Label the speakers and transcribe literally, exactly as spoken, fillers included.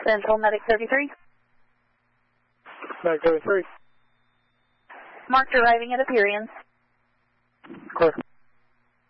Speaker 1: Central Medic thirty-three.
Speaker 2: Medic thirty-three.
Speaker 1: Marked arriving at Aperion.
Speaker 2: Clear.